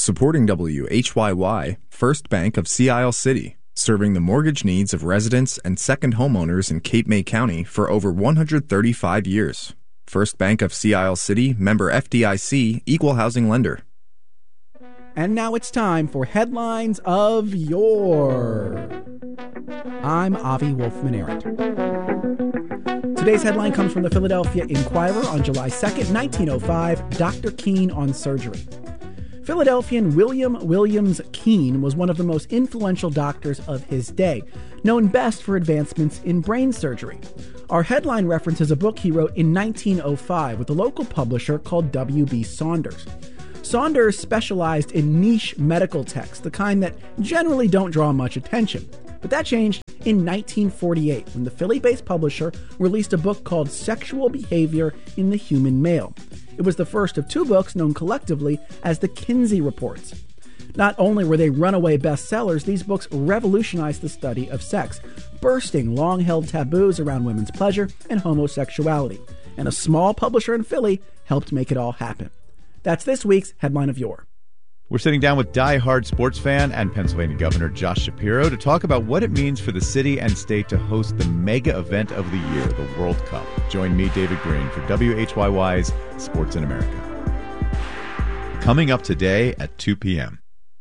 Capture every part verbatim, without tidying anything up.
Supporting W H Y Y, First Bank of Sea Isle City, serving the mortgage needs of residents and second homeowners in Cape May County for over one hundred thirty-five years. First Bank of Sea Isle City, member F D I C, equal housing lender. And now it's time for Headlines of Yore. I'm Avi Wolfman Arent. Today's headline comes from the Philadelphia Inquirer on July second, nineteen oh five, Doctor Keene on surgery. Philadelphian William Williams Keene was one of the most influential doctors of his day, known best for advancements in brain surgery. Our headline references a book he wrote in nineteen oh five with a local publisher called W B Saunders. Saunders specialized in niche medical texts, the kind that generally don't draw much attention. But that changed in nineteen forty-eight when the Philly-based publisher released a book called Sexual Behavior in the Human Male. It was the first of two books known collectively as the Kinsey Reports. Not only were they runaway bestsellers, these books revolutionized the study of sex, bursting long-held taboos around women's pleasure and homosexuality. And a small publisher in Philly helped make it all happen. That's this week's Headline of Yore. We're sitting down with die-hard sports fan and Pennsylvania Governor Josh Shapiro to talk about what it means for the city and state to host the mega event of the year, the World Cup. Join me, David Green, for W H Y Y's Sports in America. Coming up today at two p.m.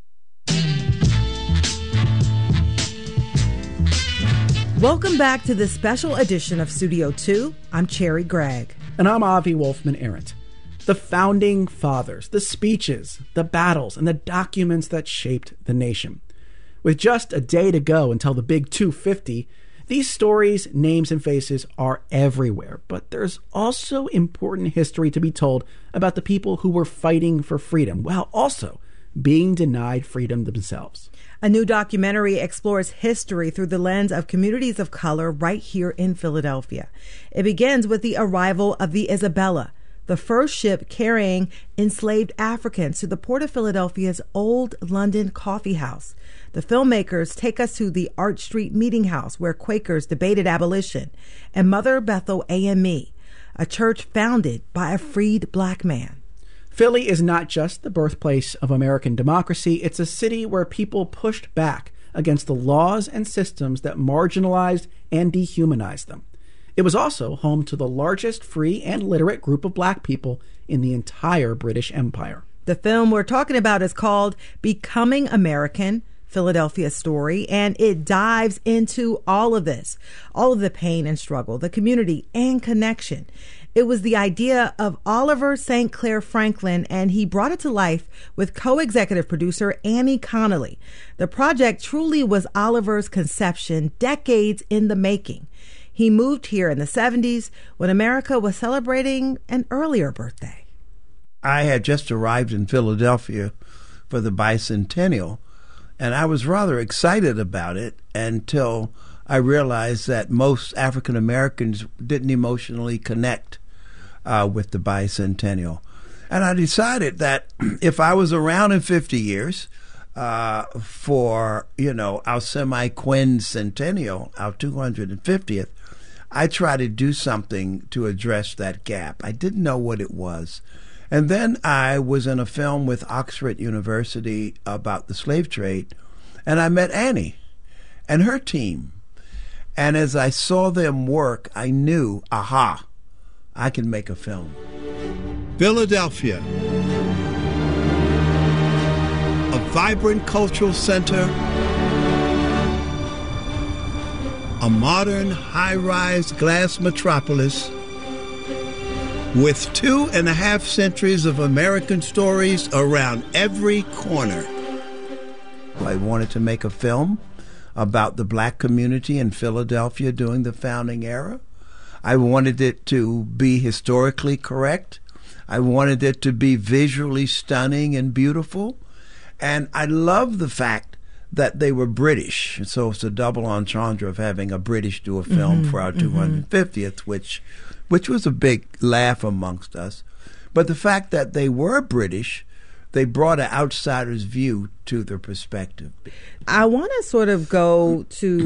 Welcome back to this special edition of Studio two. I'm Cherry Gregg. And I'm Avi Wolfman Arent. The founding fathers, the speeches, the battles, and the documents that shaped the nation. With just a day to go until the big two fifty, these stories, names, and faces are everywhere. But there's also important history to be told about the people who were fighting for freedom, while also being denied freedom themselves. A new documentary explores history through the lens of communities of color right here in Philadelphia. It begins with the arrival of the Isabella, the first ship carrying enslaved Africans to the port of Philadelphia's Old London Coffee House. The filmmakers take us to the Arch Street Meeting House, where Quakers debated abolition, and Mother Bethel A M E, a church founded by a freed black man. Philly is not just the birthplace of American democracy. It's a city where people pushed back against the laws and systems that marginalized and dehumanized them. It was also home to the largest free and literate group of black people in the entire British Empire. The film we're talking about is called Becoming American, Philadelphia's Story, and it dives into all of this, all of the pain and struggle, the community and connection. It was the idea of Oliver Saint Clair Franklin, and he brought it to life with co-executive producer Annie Connolly. The project truly was Oliver's conception, decades in the making. He moved here in the seventies when America was celebrating an earlier birthday. I had just arrived in Philadelphia for the bicentennial, and I was rather excited about it until I realized that most African Americans didn't emotionally connect uh, with the bicentennial. And I decided that if I was around in fifty years, Uh, for, you know, our semi-quincentennial, our two hundred fiftieth, I try to do something to address that gap. I didn't know what it was. And then I was in a film with Oxford University about the slave trade, and I met Annie and her team. And as I saw them work, I knew, aha, I can make a film. Philadelphia. A vibrant cultural center, a modern high-rise glass metropolis with two and a half centuries of American stories around every corner. I wanted to make a film about the black community in Philadelphia during the founding era. I wanted it to be historically correct. I wanted it to be visually stunning and beautiful. And I love the fact that they were British. So it's a double entendre of having a British do a film mm-hmm, for our two hundred fiftieth, mm-hmm. which which was a big laugh amongst us. But the fact that they were British, they brought an outsider's view to their perspective. I want to sort of go to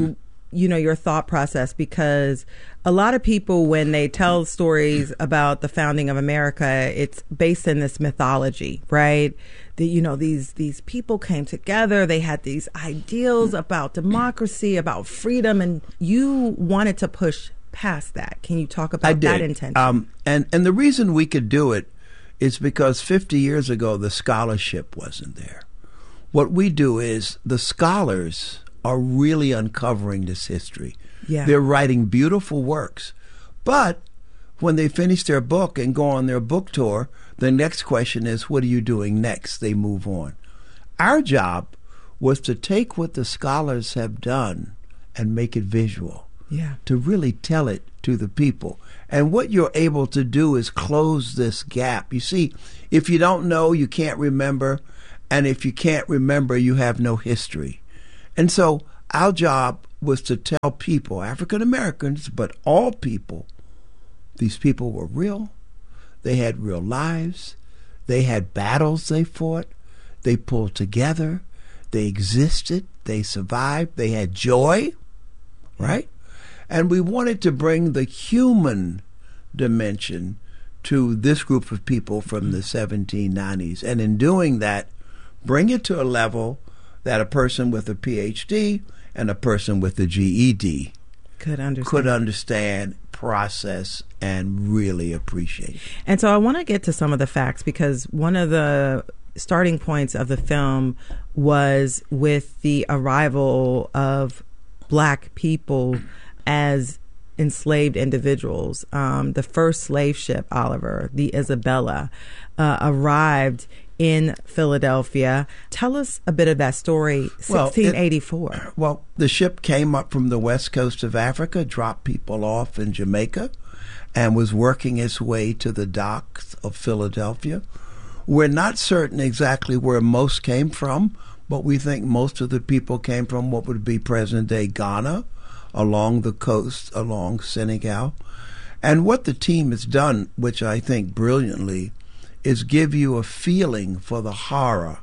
you know, your thought process, because a lot of people, when they tell stories about the founding of America, it's based in this mythology, right? That, you know, these these people came together, they had these ideals about democracy, about freedom, and you wanted to push past that. Can you talk about I did. that intention? Um, and, and the reason we could do it is because fifty years ago, the scholarship wasn't there. What we do is the scholars are really uncovering this history. Yeah. They're writing beautiful works. But when they finish their book and go on their book tour, the next question is, what are you doing next? They move on. Our job was to take what the scholars have done and make it visual, yeah. to really tell it to the people. And what you're able to do is close this gap. You see, if you don't know, you can't remember. And if you can't remember, you have no history. And so our job was to tell people, African Americans, but all people, these people were real. They had real lives. They had battles they fought. They pulled together. They existed. They survived. They had joy, right? And we wanted to bring the human dimension to this group of people from the seventeen nineties. And in doing that, bring it to a level that a person with a P H D and a person with a G E D could understand, could understand, process, and really appreciate. And so I want to get to some of the facts, because one of the starting points of the film was with the arrival of Black people as enslaved individuals. Um, the first slave ship, Oliver, the Isabella, uh, arrived in Philadelphia. Tell us a bit of that story, sixteen eighty-four. Well, it, well, the ship came up from the west coast of Africa, dropped people off in Jamaica, and was working its way to the docks of Philadelphia. We're not certain exactly where most came from, but we think most of the people came from what would be present-day Ghana, along the coast, along Senegal. And what the team has done, which I think brilliantly, is give you a feeling for the horror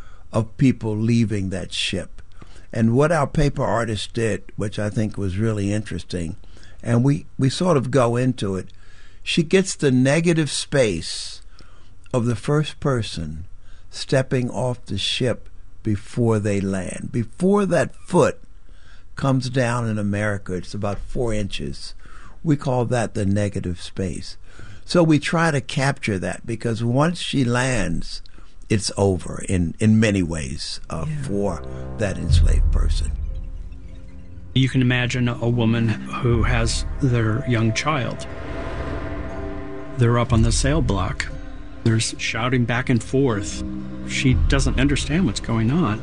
of people leaving that ship. And what our paper artist did, which I think was really interesting, and we, we sort of go into it, she gets the negative space of the first person stepping off the ship before they land. Before that foot comes down in America, it's about four inches. We call that the negative space. So we try to capture that, because once she lands, it's over in, in many ways uh, yeah. for that enslaved person. You can imagine a woman who has their young child. They're up on the sail block. There's shouting back and forth. She doesn't understand what's going on.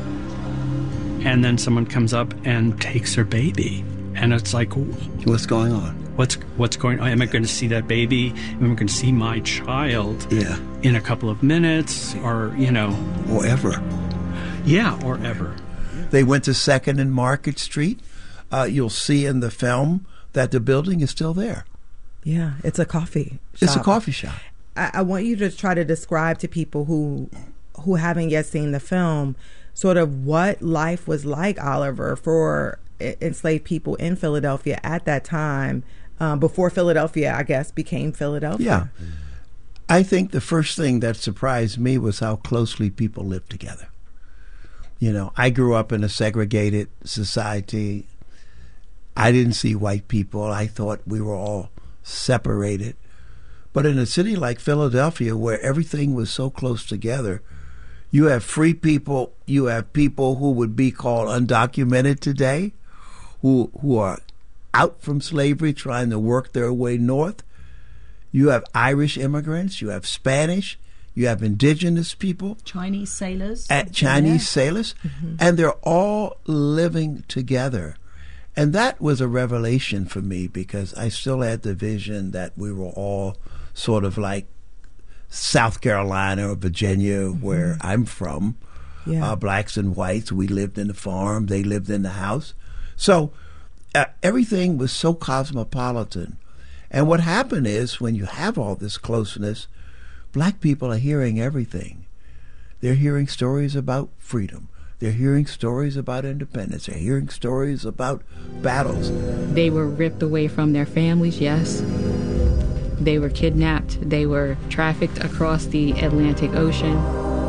And then someone comes up and takes her baby. And it's like, what's going on? What's what's going on? Am I going to see that baby? Am I going to see my child yeah. in a couple of minutes? Or, you know. Or ever. Yeah, or ever. They went to second and Market Street. Uh, you'll see in the film that the building is still there. Yeah, it's a coffee shop. It's a coffee shop. I, I want you to try to describe to people who who haven't yet seen the film sort of what life was like, Oliver, for enslaved people in Philadelphia at that time, um, before Philadelphia, I guess, became Philadelphia. Yeah. I think the first thing that surprised me was how closely people lived together. You know, I grew up in a segregated society. I didn't see white people. I thought we were all separated. But in a city like Philadelphia, where everything was so close together, you have free people, you have people who would be called undocumented today, who who are out from slavery trying to work their way north. You have Irish immigrants, you have Spanish, you have indigenous people. Chinese sailors. At Chinese yeah. sailors. Mm-hmm. And they're all living together. And that was a revelation for me, because I still had the vision that we were all sort of like South Carolina or Virginia, mm-hmm. where I'm from. Yeah. Uh, blacks and whites, we lived in the farm, they lived in the house. So uh, everything was so cosmopolitan. And what happened is, when you have all this closeness, black people are hearing everything. They're hearing stories about freedom. They're hearing stories about independence. They're hearing stories about battles. They were ripped away from their families, yes. They were kidnapped. They were trafficked across the Atlantic Ocean.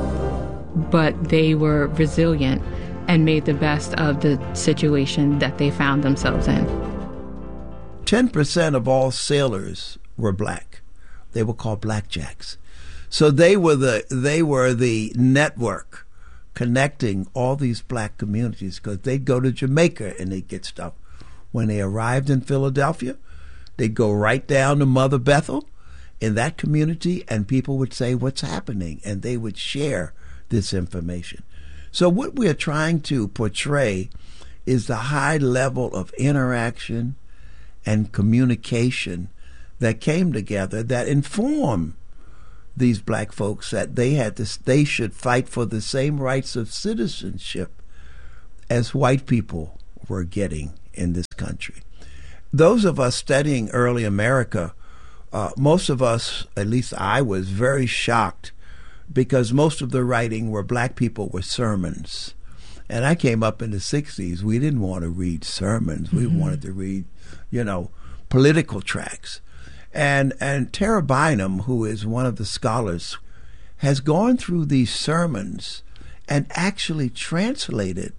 But they were resilient and made the best of the situation that they found themselves in. ten percent of all sailors were black. They were called blackjacks. So they were the they were the network connecting all these black communities, because they'd go to Jamaica and they'd get stuff. When they arrived in Philadelphia, they'd go right down to Mother Bethel in that community, and people would say, what's happening? And they would share this information. So what we're trying to portray is the high level of interaction and communication that came together that informed these black folks that they had this, they should fight for the same rights of citizenship as white people were getting in this country. Those of us studying early America, uh, most of us, at least I was, very shocked, because most of the writing were black people with sermons. And I came up in the sixties. We didn't want to read sermons. We mm-hmm. wanted to read, you know, political tracts. And and Tara Bynum, who is one of the scholars, has gone through these sermons and actually translated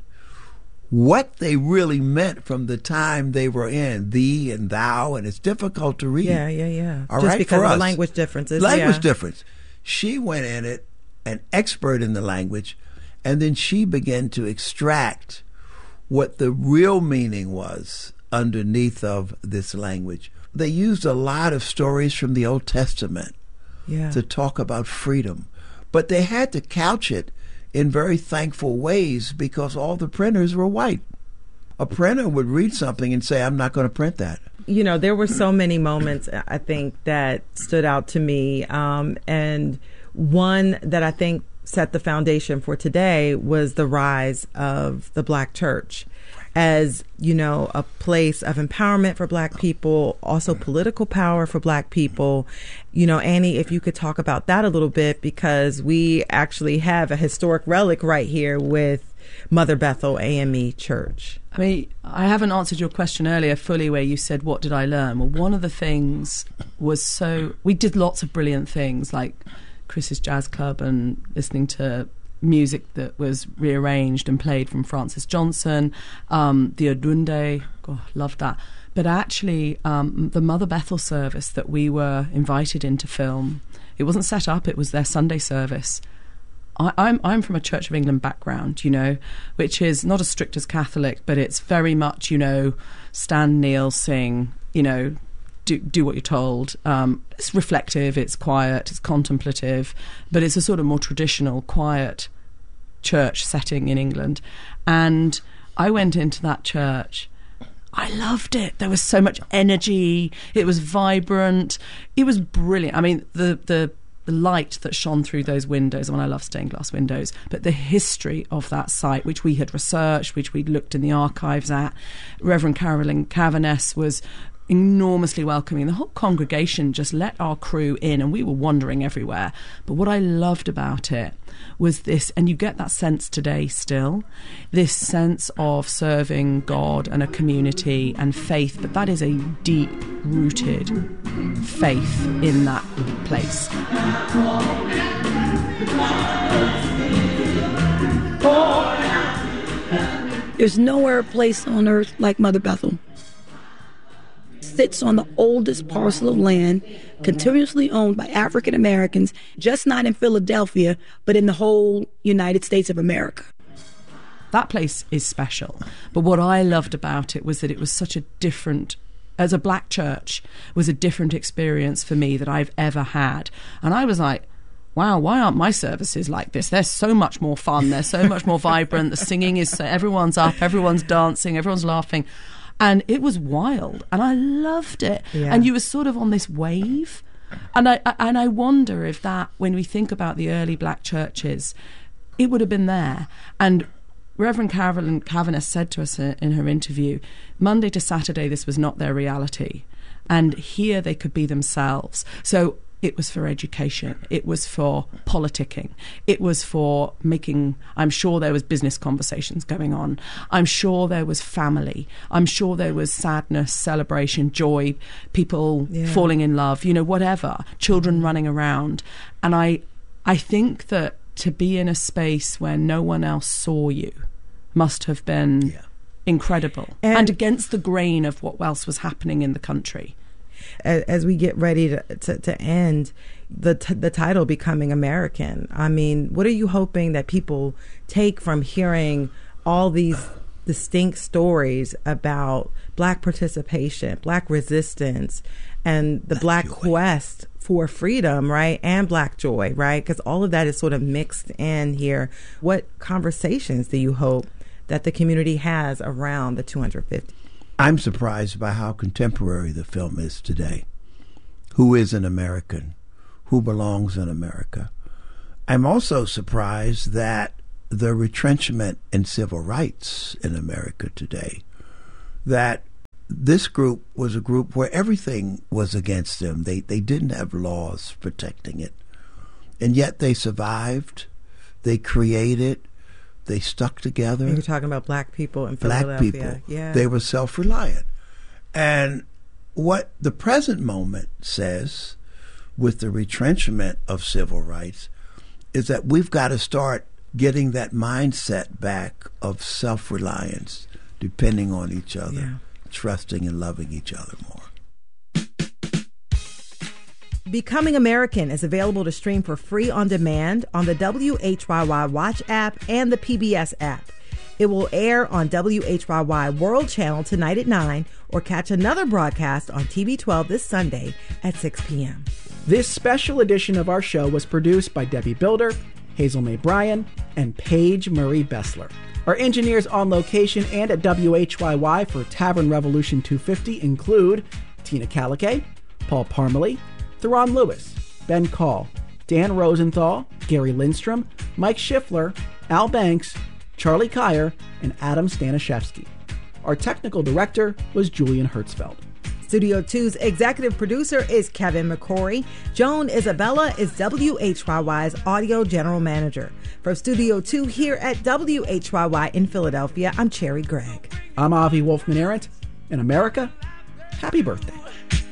what they really meant from the time they were in, thee and thou, and it's difficult to read. Yeah, yeah, yeah. All Just right, because for of us. the language differences. Language yeah. difference. She went in it, an expert in the language, and then she began to extract what the real meaning was underneath of this language. They used a lot of stories from the Old Testament yeah. to talk about freedom, but they had to couch it in very thankful ways because all the printers were white. A printer would read something and say, I'm not going to print that. You know, there were so many moments, I think, that stood out to me. Um, and one that I think set the foundation for today was the rise of the Black church as, you know, a place of empowerment for Black people, also political power for Black people. You know, Annie, if you could talk about that a little bit, because we actually have a historic relic right here with Mother Bethel A M E Church. I mean, I haven't answered your question earlier fully where you said, what did I learn? Well, one of the things was so, we did lots of brilliant things like Chris's Jazz Club and listening to music that was rearranged and played from Francis Johnson, um, the Odunde, oh, loved that. But actually, um, the Mother Bethel service that we were invited in to film, it wasn't set up, it was their Sunday service. I, I'm I'm from a Church of England background, you know, which is not as strict as Catholic, but it's very much, you know, stand, kneel, sing, you know, do do what you're told. Um, it's reflective, it's quiet, it's contemplative, but it's a sort of more traditional, quiet church setting in England. And I went into that church. I loved it. There was so much energy. It was vibrant. It was brilliant. I mean, the the the light that shone through those windows, I mean, I love stained glass windows, but the history of that site, which we had researched, which we'd looked in the archives at. Reverend Carolyn Caverness was enormously welcoming. The whole congregation just let our crew in, and we were wandering everywhere. But what I loved about it was this, and you get that sense today still, this sense of serving God and a community and faith, but that is a deep-rooted faith in that place. There's nowhere a place on earth like Mother Bethel. Sits on the oldest parcel of land, continuously owned by African Americans, just not in Philadelphia, but in the whole United States of America. That place is special. But what I loved about it was that it was such a different, as a Black church, was a different experience for me that I've ever had. And I was like, wow, why aren't my services like this? They're so much more fun. They're so much more vibrant. The singing is, everyone's up, everyone's dancing, everyone's laughing. And it was wild, and I loved it. Yeah. And you were sort of on this wave. And I and I wonder if that, when we think about the early Black churches, it would have been there. And Reverend Carolyn Caverness said to us in her interview, Monday to Saturday, this was not their reality. And here they could be themselves. So It was for education. It was for politicking. It was for making, I'm sure there was business conversations going on. I'm sure there was family. I'm sure there was sadness, celebration, joy, people yeah. falling in love, you know, whatever, children running around. And I, I think that to be in a space where no one else saw you must have been yeah. incredible and, and against the grain of what else was happening in the country. As we get ready to, to, to end the t- the title Becoming American, I mean, what are you hoping that people take from hearing all these distinct stories about Black participation, Black resistance, and the Black, Black quest for freedom, right? And Black joy, right? Because all of that is sort of mixed in here. What conversations do you hope that the community has around the two hundred fifty? I'm surprised by how contemporary the film is today. Who is an American? Who belongs in America? I'm also surprised that the retrenchment in civil rights in America today, that this group was a group where everything was against them. They, they didn't have laws protecting it. And yet they survived. They created. They stuck together. You're talking about Black people in Black Philadelphia. people. Yeah. They were self-reliant. And what the present moment says with the retrenchment of civil rights is that we've got to start getting that mindset back of self-reliance, depending on each other, yeah. trusting and loving each other more. Becoming American is available to stream for free on demand on the W H Y Y Watch app and the P B S app. It will air on W H Y Y World Channel tonight at nine or catch another broadcast on T V twelve this Sunday at six p.m. This special edition of our show was produced by Debbie Builder, Hazel May Bryan, and Paige Murray Bessler. Our engineers on location and at W H Y Y for Tavern Revolution two fifty include Tina Caliquet, Paul Parmalee, Theron Lewis, Ben Call, Dan Rosenthal, Gary Lindstrom, Mike Schiffler, Al Banks, Charlie Kyer, and Adam Staniszewski. Our technical director was Julian Hertzfeld. Studio two's executive producer is Kevin McCrory. Joan Isabella is W H Y Y's audio general manager. From Studio two here at W H Y Y in Philadelphia, I'm Cherry Gregg. I'm Avi Wolfman-Arent. In America, happy birthday.